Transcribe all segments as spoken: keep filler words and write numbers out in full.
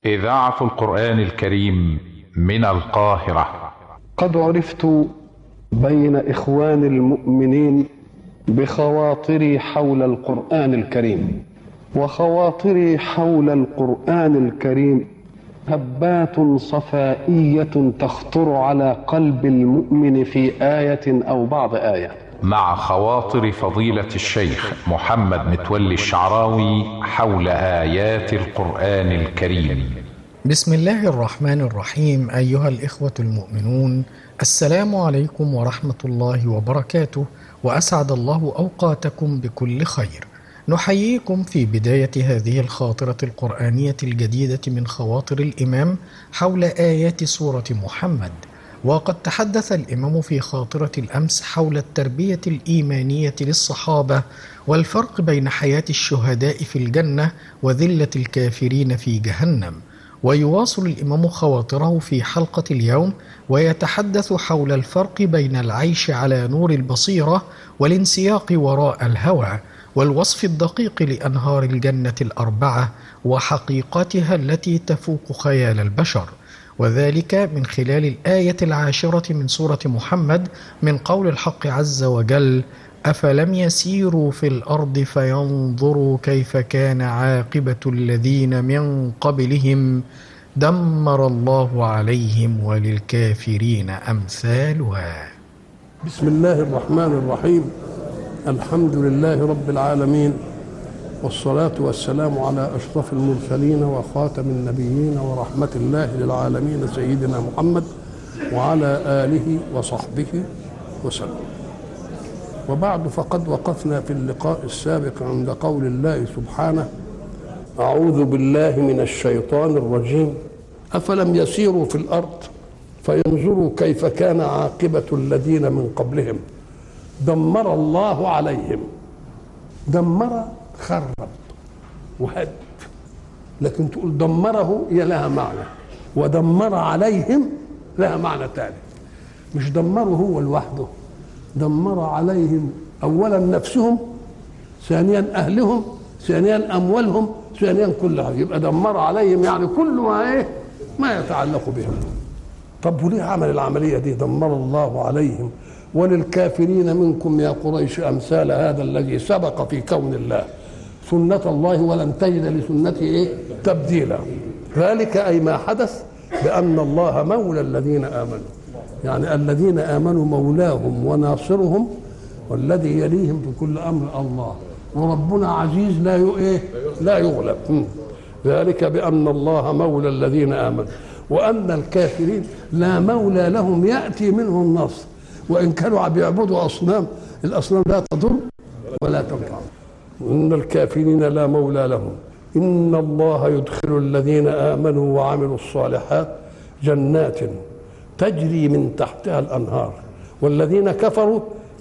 إذاعة القرآن الكريم من القاهرة. قد عرفت بين إخوان المؤمنين بخواطري حول القرآن الكريم، وخواطري حول القرآن الكريم هبات صفائية تخطر على قلب المؤمن في آية أو بعض آية. مع خواطر فضيلة الشيخ محمد متولي الشعراوي حول آيات القرآن الكريم. بسم الله الرحمن الرحيم. أيها الإخوة المؤمنون، السلام عليكم ورحمة الله وبركاته، وأسعد الله أوقاتكم بكل خير. نحييكم في بداية هذه الخاطرة القرآنية الجديدة من خواطر الإمام حول آيات سورة محمد. وقد تحدث الإمام في خاطرة الأمس حول التربية الإيمانية للصحابة والفرق بين حياة الشهداء في الجنة وذلة الكافرين في جهنم. ويواصل الإمام خواطره في حلقة اليوم ويتحدث حول الفرق بين العيش على نور البصيرة والانسياق وراء الهوى، والوصف الدقيق لأنهار الجنة الأربعة وحقيقتها التي تفوق خيال البشر، وذلك من خلال الآية العاشرة من سورة محمد من قول الحق عز وجل: أفلم يسيروا في الأرض فينظروا كيف كان عاقبة الذين من قبلهم دمر الله عليهم وللكافرين أمثالها. بسم الله الرحمن الرحيم. الحمد لله رب العالمين، والصلاة والسلام على أشرف المرسلين وخاتم النبيين ورحمة الله للعالمين سيدنا محمد وعلى آله وصحبه وسلم. وبعد، فقد وقفنا في اللقاء السابق عند قول الله سبحانه: أعوذ بالله من الشيطان الرجيم، أفلم يسيروا في الأرض فينظروا كيف كان عاقبة الذين من قبلهم دمر الله عليهم. دمر خرب وهد، لكن تقول دمره هي لها معنى، ودمر عليهم لها معنى ثالث. مش دمره هو لوحده، دمر عليهم أولا نفسهم، ثانيا أهلهم، ثانيا أموالهم، ثانيا كل حاجة. يبقى دمر عليهم يعني كل ما إيه ما يتعلق بهم. طب وليه عمل العملية دي؟ دمر الله عليهم وللكافرين منكم يا قريش أمثال هذا الذي سبق في كون الله سنة الله ولن تجد لسنته إيه تبديلا. ذلك أي ما حدث بأن الله مولى الذين آمنوا، يعني الذين آمنوا مولاهم وناصرهم، والذي يليهم في كل أمر الله، وربنا عزيز لا إيه لا يغلب. ذلك بأن الله مولى الذين آمنوا وأن الكافرين لا مولى لهم يأتي منه النصر، وإن كانوا بيعبدوا أصنام، الأصنام لا تضر ولا تنفع. إن الكافرين لا مولى لهم. إن الله يدخل الذين آمنوا وعملوا الصالحات جنات تجري من تحتها الأنهار، والذين كفروا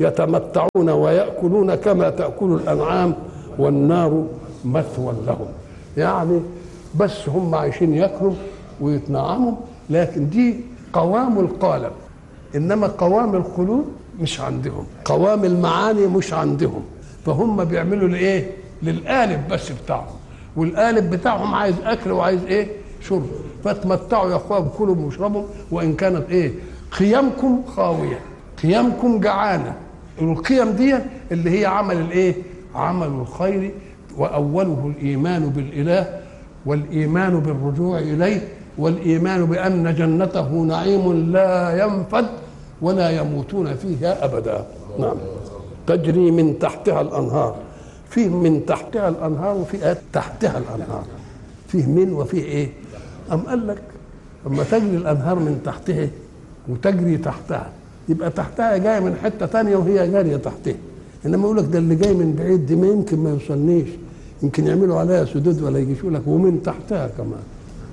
يتمتعون ويأكلون كما تأكل الأنعام والنار مثوى لهم. يعني بس هم عايشين يأكلوا ويتنعموا، لكن دي قوام القالب، إنما قوام القلوب مش عندهم، قوام المعاني مش عندهم. فهم بيعملوا لإيه؟ للقالب بس بتاعهم، والقالب بتاعهم عايز أكل وعايز إيه؟ شرب. فتمتعوا يا أخوان بكلوا واشربوا، وإن كانت إيه؟ قيمكم خاوية، قيمكم جعانة. القيم دي اللي هي عمل الإيه؟ عمل الخير، وأوله الإيمان بالإله، والإيمان بالرجوع إليه، والإيمان بأن جنته نعيم لا ينفد ولا يموتون فيها أبدا. نعم، تجري من تحتها الأنهار. فيه من تحتها الأنهار وفيه تحتها الأنهار، فيه من وفيه إيه؟ أم قال لك أما تجري الأنهار من تحتها وتجري تحتها، يبقى تحتها جاية من حتة تانية وهي جارية تحتها. إنما يقول لك ده اللي جاي من بعيد دي ما يمكن ما يوصلنيش، يمكن يعملوا عليها سدود ولا يجيش. يقول لك ومن تحتها كمان.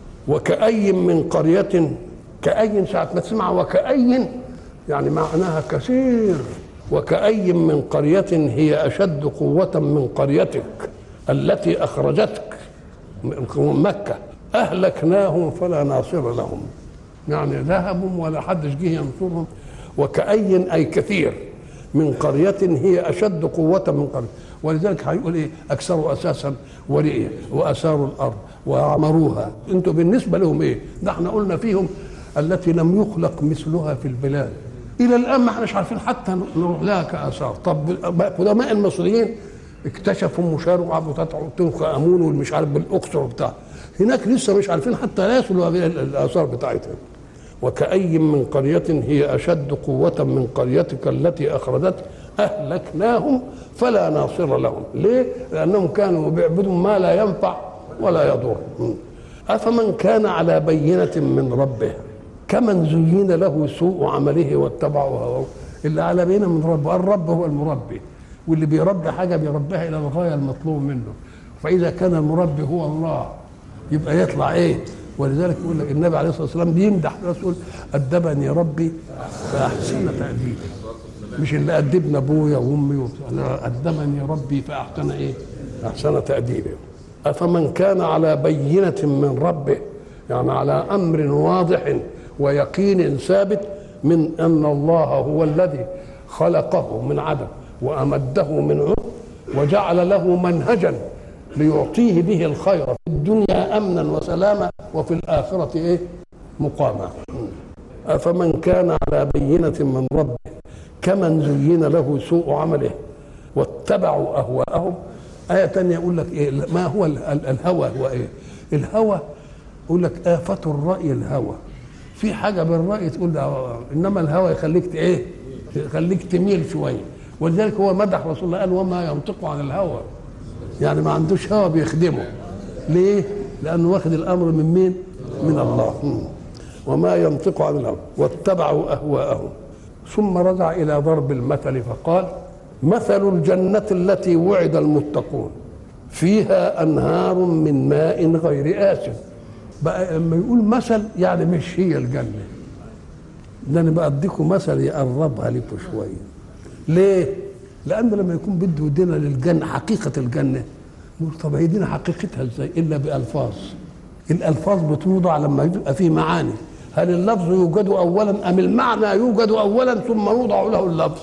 وكأي من قرية، كأي ساعة ما تسمع وكأي يعني معناها كثير. وكأي من قرية هي أشد قوة من قريتك التي أخرجتك من مكة أهلكناهم فلا ناصر لهم، يعني ذهبوا ولا حدش جه ينصرهم. وكأي أي كثير من قرية هي أشد قوة من قرية. ولذلك هيقول ايه؟ اكثروا اساسا ورئيا واثاروا الارض وعمروها. انتوا بالنسبه لهم ايه؟ ده احنا قلنا فيهم التي لم يخلق مثلها في البلاد. الى الان ما احناش عارفين حتى نروح لها كاثار. طب قدماء المصريين اكتشفوا مشار وتنخ امون والمش عارف بالاقصر وبتاع، هناك لسه مش عارفين حتى لا يصلوا الاثار بتاعتها. وكأي من قرية هي أشد قوة من قريتك التي أخرجتك أهلكناهم فلا ناصر لهم. ليه؟ لأنهم كانوا بيعبدوا ما لا ينفع ولا يضر. أفمن كان على بينة من ربه كمن زين له سوء عمله واتبعه هواه. اللي على بينة من ربه، الرب هو المربي، واللي بيربي حاجة بيربيها إلى الغاية المطلوب منه. فإذا كان المربي هو الله يبقى يطلع إيه؟ ولذلك يقول لك النبي عليه الصلاه والسلام بيمدح الرسول: ادبني ربي فاحسن تاديبي. مش اللي ادبنا ابويا وامي، لا، ادبني ربي فاحسن ايه؟ احسن تاديبي. افمن كان على بينه من ربه، يعني على امر واضح ويقين ثابت من ان الله هو الذي خلقه من عدم وامده من عدم وجعل له منهجا ليعطيه به الخير في الدنيا امنا وسلاما وفي الاخره ايه؟ مقاما. افمن كان على بينه من ربه كمن زين له سوء عمله واتبعوا اهواءهم. ايه ثانيه يقول لك ايه؟ ما هو الهوى؟ هو ايه؟ الهوى يقول لك آفة الرأي الهوى. في حاجه بالرأي تقول ده، انما الهوى يخليك ايه؟ يخليك تميل شويه. ولذلك هو مدح رسول الله قال: وما ينطق عن الهوى، يعني ما عندوش هوى بيخدمه. ليه؟ لأنه واخد الأمر من مين؟ من الله. وما ينطق عن الهوى واتبعوا أهواءهم. ثم رجع إلى ضرب المثل فقال: مثل الجنة التي وعد المتقون فيها أنهار من ماء غير آسن. بقى لما يقول مثل يعني مش هي الجنة، ده أنا بقى أديكم مثل يقربها لكم شوية. ليه؟ لأن لما يكون بده يدينا للجنة حقيقة الجنة، نقول طب هيدينا حقيقتها ازاي؟ إلا بألفاظ. الألفاظ بتوضع لما يبقى فيه معاني. هل اللفظ يوجد أولا أم المعنى يوجد أولا ثم يوضع له اللفظ؟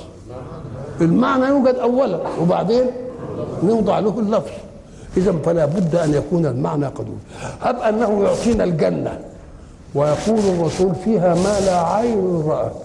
المعنى يوجد أولا وبعدين نوضع له اللفظ. إذا فلا بد أن يكون المعنى قد وجد. هب أنه يعطينا الجنة ويقول الرسول: فيها ما لا عين رأت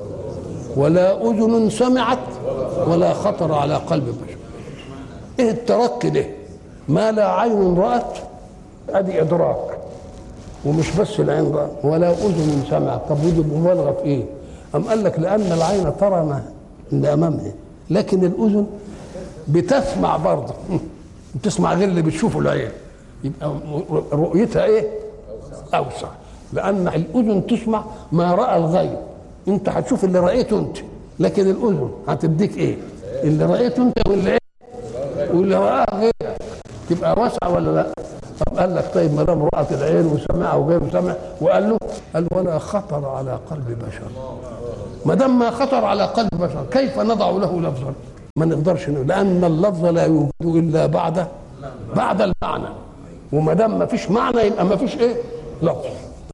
ولا أذن سمعت ولا خطر على قلب بشر. ايه الترقي ده؟ ما لا عين رأت، ادي ادراك، ومش بس العين رأت ولا اذن سمعت. طب ودي مبالغه في ايه؟ ام قال لك لان العين ترى ما اللي امامها، لكن الاذن بتسمع برضه بتسمع غير اللي بتشوفه العين، يبقى رؤيتها ايه؟ اوسع. لان الاذن تسمع ما راى الغيب، انت هتشوف اللي رايته انت، لكن الاذن هتديك ايه؟ اللي رايته انت واللي ايه؟ واللي راه غير. تبقى واسعه ولا لا؟ طب قال لك طيب ما دام رأت العين وسمعها وغيره سمع، وقال له قال ولا خطر على قلب بشر. ما دام ما خطر على قلب بشر كيف نضع له لفظا؟ ما نقدرش، لان اللفظ لا يوجد الا بعد بعد المعنى، وما دام ما فيش معنى يبقى ما فيش ايه؟ لفظ.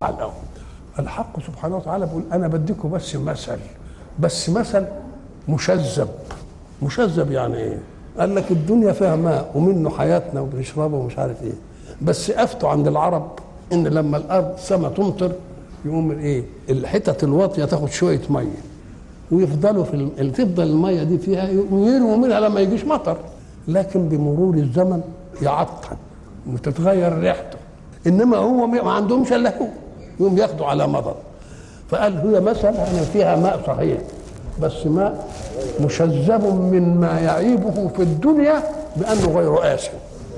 الحق سبحانه وتعالى بيقول: انا بديكم بس مثل، بس مثل مشذب. مشذب يعني ايه؟ قال لك الدنيا فيها ماء ومنه حياتنا وبنشربه ومش عارف ايه، بس افتوا عند العرب ان لما الارض السماء تمطر يقوم الايه؟ الحتت الواطيه تاخد شويه ميه ويفضلوا في ال... تفضل الميه دي فيها ويرموا منها لما يجيش مطر، لكن بمرور الزمن يعطل وتتغير ريحته. انما هو ما عندهمش الا هو، يقوم ياخدوا على مضر. فقال هي مثلا فيها ماء صحيح، بس ماء مشذب مما يعيبه في الدنيا بانه غير آسن.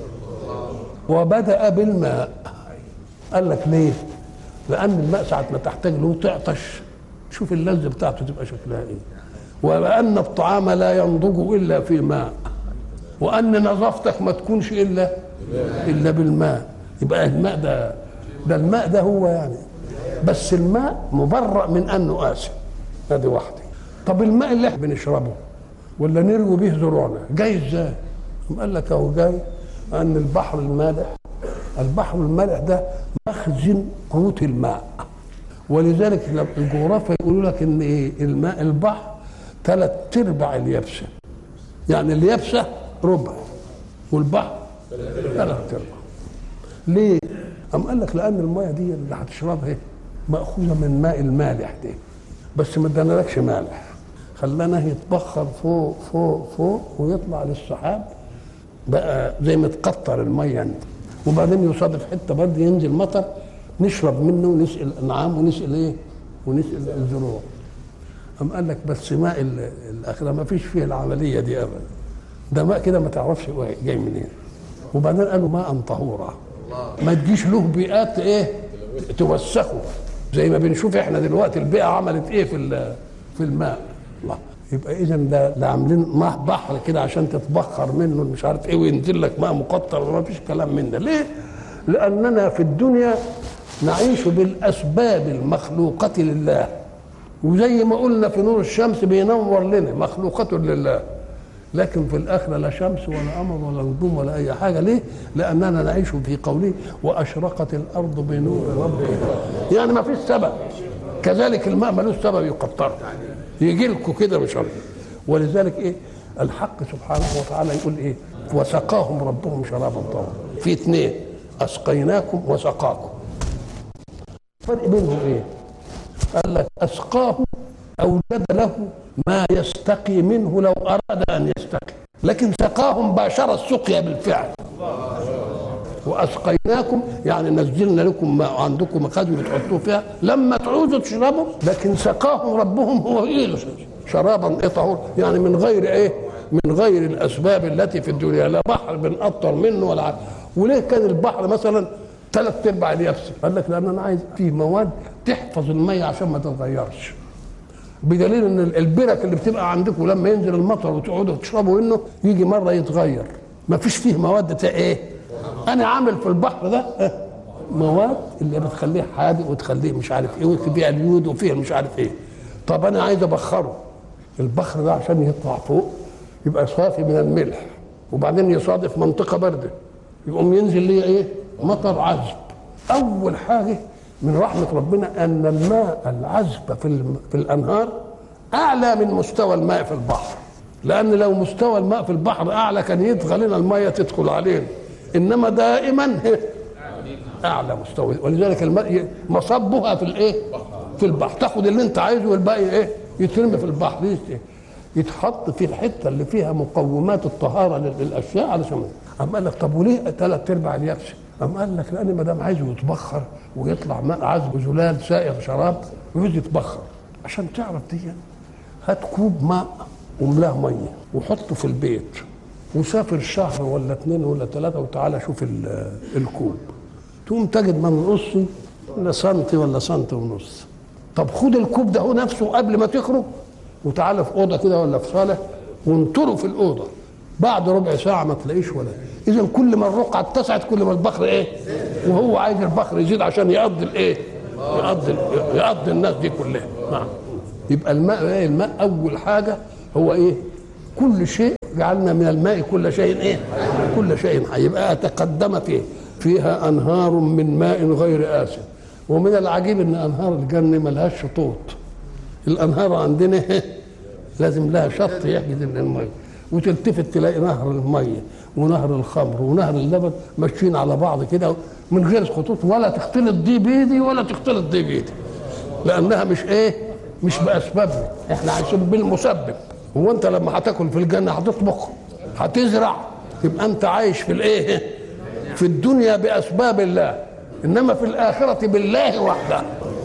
وبدأ بالماء. قال لك ليه؟ لأن الماء ساعة ما تحتاج له تعطش شوف اللذة بتاعته تبقى شكلها ايه. وأن الطعام لا ينضج إلا في ماء، وأن نظافتك ما تكونش إلا إلا بالماء. يبقى الماء ده ده الماء ده هو يعني، بس الماء مبرأ من أنه آسن. هذه واحدة. طب الماء اللي احنا بنشربه ولا نروي به زروعنا جاي ازاي؟ قال لك اهو جاي ان البحر المالح، البحر المالح ده مخزن قوت الماء. ولذلك الجغرافيا يقولوا لك ان ايه؟ الماء البحر ثلاث ارباع اليابسه، يعني اليابسه ربع والبحر ثلاث ارباع. ليه؟ أم قال لك لأن المية دي اللي هتشربها مأخوذة من ماء المالح ده، بس ما ادانالكش مالح، خلاناه يتبخر فوق فوق فوق ويطلع للسحاب بقى زي ما تقطر المية انت، وبعدين يصادف حتة برضه ينزل مطر نشرب منه ونسقي الأنعام ونسقي ايه؟ ونسقي الزروع. أم قال لك بس ماء الآخرة ما فيش فيه العملية دي أبدا، ده ماء كده ما تعرفش جاي منين. وبعدين قالوا ماء طهورا، ما تجيش له بيئات ايه توسخه زي ما بنشوف احنا دلوقتي البيئه عملت ايه في في الماء. الله، يبقى اذا ده, ده عاملين ماء بحر كده عشان تتبخر منه مش عارف ايه وينزل لك ماء مقطر وما فيش كلام من ده. ليه؟ لاننا في الدنيا نعيش بالاسباب المخلوقه لله، وزي ما قلنا في نور الشمس بينور لنا مخلوقة لله، لكن في الآخرة لا شمس ولا قمر ولا نجوم ولا أي حاجة. ليه؟ لأننا نعيش في قوله وأشرقت الأرض بنور ربها، يعني ما فيش سبب. كذلك الماء ملوش سبب يقطر يجي لكم كده مش عارف. ولذلك إيه الحق سبحانه وتعالى يقول إيه وسقاهم ربهم شرابا طهورا. في اثنين أسقيناكم وسقاكم، الفرق بينهم إيه؟ قال لك أسقاه أوجد له ما يستقي منه لو أراد أن يستقي، لكن سقاهم باشر السقيا بالفعل. وأسقيناكم يعني نزلنا لكم ما عندكم مخازن بتحطوه فيها لما تعوزوا تشربوا، لكن سقاهم ربهم هو إيه شرابا إيه طهور، يعني من غير إيه من غير الأسباب التي في الدنيا، لا بحر بنقطر منه ولا عارف. وليه كان البحر مثلا ثلاث ارباع اليابسه؟ قال لك لان انا عايز فيه مواد تحفظ الميه عشان ما تتغيرش، بدليل ان البرك اللي بتبقى عندكم لما ينزل المطر وتقعدوا تشربوا منه يجي مره يتغير، ما فيش فيه مواد بتاع ايه. انا عامل في البحر ده مواد اللي بتخليه حادق وتخليه مش عارف ايه وفيه اليود وفيه مش عارف ايه. طب انا عايز ابخره، البحر ده عشان يطلع فوق يبقى صافي من الملح، وبعدين يصادف منطقه بارده يقوم ينزل ليه ايه مطر عذب. اول حاجه من رحمه ربنا ان الماء العذب في في الانهار اعلى من مستوى الماء في البحر، لان لو مستوى الماء في البحر اعلى كان يطغى لنا الميه تدخل علينا، انما دائما اعلى مستوى. ولذلك الماء مصبها في الايه في البحر، تاخد اللي انت عايزه والباقي ايه يترمي في البحر، يتحط في الحته اللي فيها مقومات الطهاره للاشياء علشان. أم قال لك طب وليه ثلاث ارباع اليابس؟ أم قال لك لان ما دام عايزه يتبخر ويطلع ماء عذب زلال سائغ شراب ويجي يتبخر، عشان تعرف دي هات كوب ماء وملاه ميه وحطه في البيت وسافر شهر ولا اثنين ولا ثلاثه وتعالى شوف الكوب، تقوم تجد ما نقص ولا سنتي ولا سنتي ونص. طب خد الكوب ده هو نفسه قبل ما تخرج وتعالى في اوضه كده ولا في صاله وانطره في الاوضه، بعد ربع ساعه ما تلاقيش ولا. اذا كل ما الرقعه اتسعت كل ما البخر ايه وهو عايز البخر يزيد عشان يقضي الايه يقضي يقضي الناس دي كلها. نعم. يبقى الماء ايه الماء اول حاجه هو ايه كل شيء جعلنا من الماء كل شيء ايه كل شيء حي. يبقى تقدم فيه فيها انهار من ماء غير آسن. ومن العجيب ان انهار الجنه ملهاش شطوط، الانهار عندنا لازم لها شط يحجز الميه، وتلتفت تلاقي نهر الميه ونهر الخمر ونهر اللبن ماشيين على بعض كده من غير خطوط، ولا تختلط دي بيدي ولا تختلط دي بيدي، لانها مش ايه مش باسبابنا، احنا عايشين بالمسبب. هو انت لما هتاكل في الجنه هتطبخ هتزرع، تبقى انت عايش في الايه في الدنيا باسباب الله، انما في الاخره بالله وحده.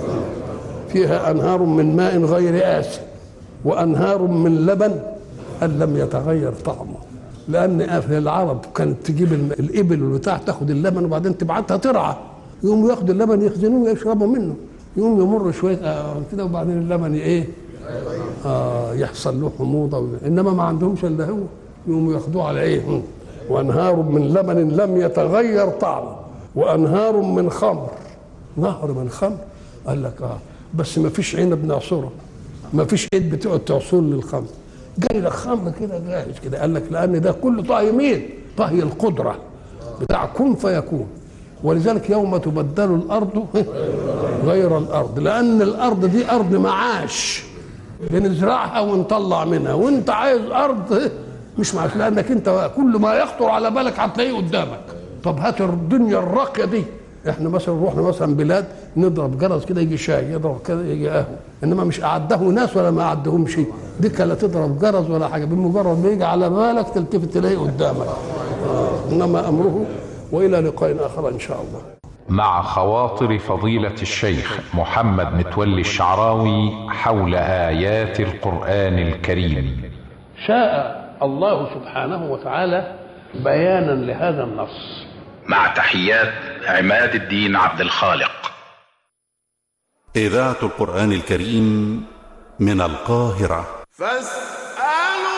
فيها انهار من ماء غير آسن وانهار من لبن ان لم يتغير طعمه، لان العرب كانت تجيب الابل والبتاع تاخد اللبن وبعدين تبعتها ترعى، يقوموا ياخدوا اللبن يخزنوه ويشربوا منه، يقوم يمر شويه آه كده وبعدين اللبن ايه آه يحصل له حموضه، انما ما عندهمش الا هو، يقوموا ياخدوه على ايه وانهار من لبن لم يتغير طعمه وانهار من خمر. نهر من خمر قال لك اه بس ما فيش عنب نعصره، ما فيش ايد بتقعد تعصر للخمر، جاي لك خمر كده جاهز كده. قال لك لان ده كله طهي مين؟ طهي القدره بتاع كن فيكون. ولذلك يوم تبدل الارض غير الارض، لان الارض دي ارض معاش بنزرعها ونطلع منها، وانت عايز ارض مش معك، لانك انت كل ما يخطر على بالك هتلاقيه قدامك. طب هات الدنيا الراقيه دي، احنا مثلا رحنا مثلا بلاد نضرب جرس كده يجي شاي، يضرب كده يجي قهوه، انما مش اعده ناس ولا ما اعدهم شيء، دي لا تضرب جرس ولا حاجه، بمجرد ما يجي على بالك تلتفت تلاقيه قدامك. آه. انما امره. والى لقاء اخر ان شاء الله. مع خواطر فضيلة الشيخ محمد متولي الشعراوي حول آيات القرآن الكريم. شاء الله سبحانه وتعالى بيانا لهذا النص. مع تحيات عماد الدين عبد الخالق. إذاعة القرآن الكريم من القاهرة.